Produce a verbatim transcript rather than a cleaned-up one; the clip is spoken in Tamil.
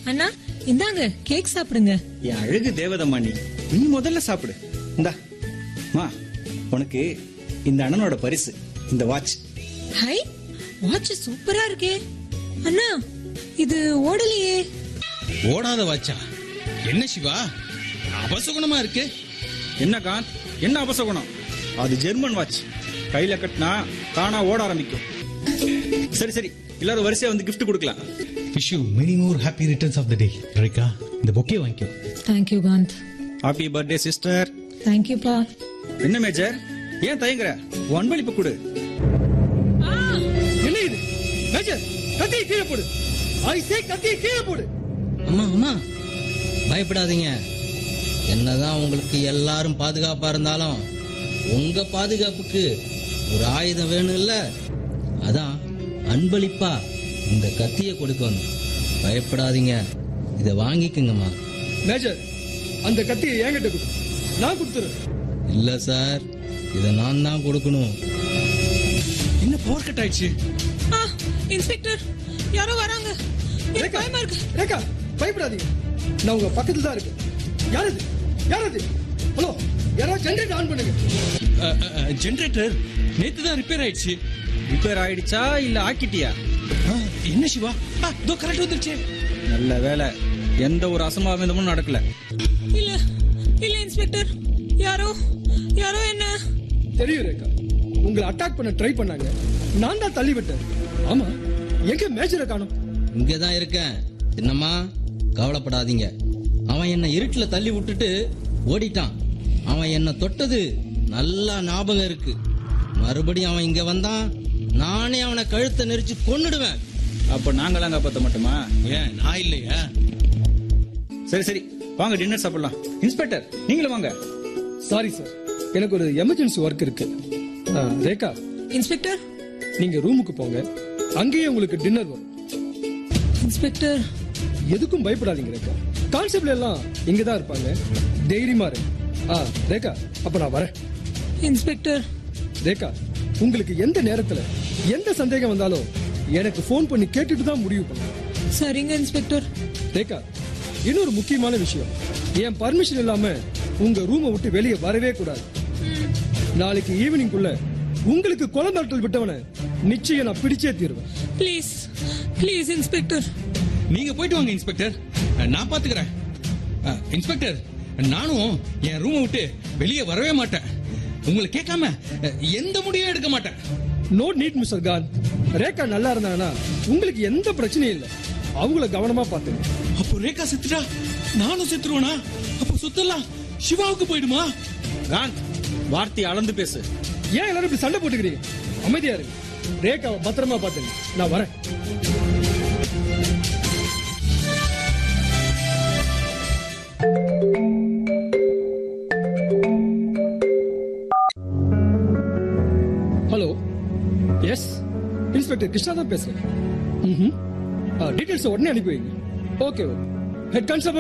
அண்ணா இந்தாங்க கேக் சாப்பிடுங்க. என் அழகு தேவதம்மா, நீ நீ முதல்ல சாப்பிடு. இந்தா மா, உனக்கு இந்த அண்ணனோட பரிசு, இந்த வாட்ச். ஹை, வாட்ச் சூப்பரா இருக்கே. அண்ணா இது ஓடலையே. ஓடாத வாட்சா? என்ன சிவா, அபசகுணமா இருக்கு. என்ன காந்த், என்ன அபசகுணம்? அது ஜெர்மன் வாட்ச். கையில கட்டினா தானா ஓட ஆரம்பிக்கும். சரி சரி, எல்லாரும் வரிசையா வந்து கிஃப்ட் கொடுக்கலாம். Wish you many more happy returns of the day. Rekha, இந்த பொக்கே வாங்கிக்கோ. Thank you Kant. Happy birthday sister. Thank you பா. என்ன மேஜர், ஏன் தயங்குற? அன்பளிப்பு கொடு. என்ன இது மேஜர்? கத்தியை கீழே போடு. ஐ சே கத்தியை கீழே போடு. அம்மா அம்மா, பயப்படாதீங்க. என்னதான் உங்களுக்கு எல்லாரும் பாதுகாப்பா இருந்தாலும் உங்க பாதுகாப்புக்கு ஒரு ஆயுதம் வேணும் இல்ல? அதான் அன்பளிப்பா இந்த கத்தியை கொடுக்கணும். பயப்படாதீங்க, இத வாங்கிக்கங்கம்மா. மேஜர், அந்த கத்தியை என்கிட்ட கொடு, நான் கொடுத்துறேன். இல்ல சார், இத நான் தான் கொடுக்கணும். என்ன பவர் கட் ஆயிடுச்சு? இன்ஸ்பெக்டர், யாரோ வராங்க. எனக்கு ரேகா, பயமா இருக்கு. ரேகா, பயப்படாதீங்க, நான் உங்க பக்கத்துல தான் இருக்கேன். யாரது யாரது? ஹலோ, யாராவது ஜெனரேட்டர் ஆன் பண்ணுங்க. ஜெனரேட்டர் நேத்து தான் ரிப்பேர் ஆயிடுச்சு. ரிப்பேர் ஆயிடுச்சா இல்ல ஆக்கிட்டியா? என்ன சிவா, இதோ கரெக்ட் வந்துருச்சு. நல்ல வேலை, எந்த ஒரு அசம்பாவிதமும் நடக்கல. இல்ல இல்ல இன்ஸ்பெக்டர், யாரோ யாரோ என்ன. தெரியும் ரேகா, உங்களை அட்டாக் பண்ண ட்ரை பண்ணாங்க, நான் தான் தள்ளி விட்டேன். ஆமா, எங்க மேஜரை காணோம்? இங்கதான் இருக்கேன். என்னம்மா, கவலைப்படாதீங்க. அவன் என்ன இருட்டுல தள்ளி விட்டுட்டு ஓடிட்டான். அவன் என்ன தொட்டது நல்லா ஞாபகம் இருக்கு. மறுபடியும் அவன் இங்க வந்தான், நானே அவனை கழுத்தை நெரிச்சு கொன்னுடுவேன். அப்ப நாங்களாம் காப்பாத்த மாட்டோமா? ஏன் நான் இல்லையா? சரி சரி, வாங்க டின்னர் சாப்பிடலாம். இன்ஸ்பெக்டர், நீங்களும் வாங்க. சாரி சார், எனக்கு ஒரு எமர்ஜென்சி ஒர்க் இருக்கு. ஆ, ரேகா, இன்ஸ்பெக்டர். நீங்க ரூமுக்கு போங்க, அங்கேயே உங்களுக்கு டின்னர் வரும். இன்ஸ்பெக்டர், எதுக்கும் பயப்படாதீங்க ரேகா, கான்ஸ்டபிள் எல்லாம் இங்கதான் இருப்பாங்க. தைரியமா இரு. ஆ, ரேகா, அப்ப நான் வரேன். இன்ஸ்பெக்டர். ரேகா, உங்களுக்கு எந்த நேரத்துல எந்த சந்தேகம் வந்தாலும் எனக்கு போன் பண்ணி கேட்டுட்டு தான் முடிவு பண்ணுங்க. சரிங்க இன்ஸ்பெக்டர். ரேகா, இன்னொரு முக்கியமான விஷயம், என் பர்மிஷன் இல்லாம உங்க ரூமை விட்டு வெளியே வரவே கூடாது. நாளைக்கு ஈவினிங்குள்ள உங்களுக்கு கொலை மிரட்டல் விட்டவனை நிச்சயம் நான் பிடிச்சே தீருவேன். Please please inspector. நீங்க போயிட்டு வாங்க இன்ஸ்பெக்டர், நான் பாத்துக்கிறேன். இன்ஸ்பெக்டர், நானும் என் ரூமை விட்டு வெளியே வரவே மாட்டேன். உங்களை கேட்காம எந்த முடிவும் எடுக்க மாட்டேன். No need mister Khan. Rekha நல்லா இருந்தாங்கன்னா உங்களுக்கு எந்த பிரச்சனையும் இல்லை. அவங்கள கவனமா பாத்துங்க. அப்போ ரேகா செத்துட்டா நானும் செத்துருவேனா? அப்போ சொத்தெல்லாம் சிவாவுக்கு போயிடுமா? காந்த், வார்த்தை அளந்து பேசு. ஏன் எல்லாரும் இப்படி சண்டை போட்டுக்கிறீங்க? அமைதியா இருங்க. ரேகாவை பத்திரமா பாத்துங்க, நான் வரேன். ஹலோ, எஸ், இன்ஸ்பெக்டர் கிருஷ்ணா தான் பேசுறேன். டீடைல்ஸ் உடனே அனுப்பி வைங்க. Okay okay. Head constable